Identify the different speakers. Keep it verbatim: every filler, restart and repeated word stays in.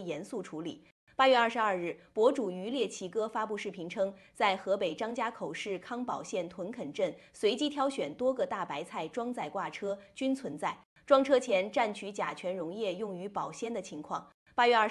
Speaker 1: 严肃处理。八月二十二日，博主渔猎奇哥发布视频称，在河北张家口市康宝县屯垦镇随机挑选多个大白菜装载挂车，均存在装车前蘸取甲醛溶液用于保鲜的情况。八月二